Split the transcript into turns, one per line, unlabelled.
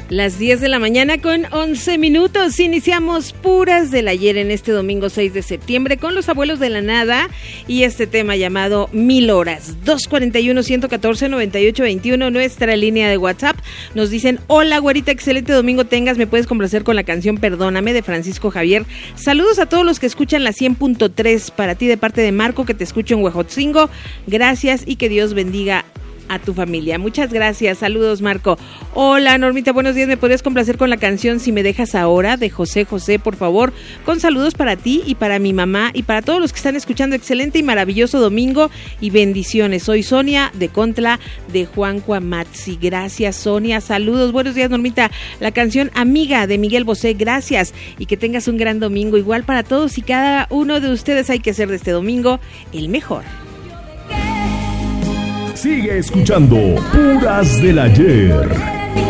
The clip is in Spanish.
Las 10 de la mañana con 11 minutos. Iniciamos Puras del Ayer en este domingo 6 de septiembre con los abuelos de la nada y este tema llamado 1000 horas. 241-114-9821, nuestra línea de WhatsApp. Nos dicen: hola güerita, excelente domingo tengas, me puedes complacer con la canción Perdóname de Francisco Javier. Saludos a todos los que escuchan la 100.3, para ti de parte de Marco, que te escucho en Huejotzingo. Gracias y que Dios bendiga a tu familia. Muchas gracias, saludos Marco. Hola Normita, buenos días, ¿me podrías complacer con la canción Si me dejas ahora de José José, por favor? Con saludos para ti y para mi mamá y para todos los que están escuchando. Excelente y maravilloso domingo y bendiciones. Soy Sonia de Contla de Juan Cuamatzi. Gracias Sonia, saludos, buenos días Normita. La canción Amiga de Miguel Bosé, gracias y que tengas un gran domingo. Igual para todos y cada uno de ustedes, hay que hacer de este domingo el mejor.
Sigue escuchando Puras del Ayer.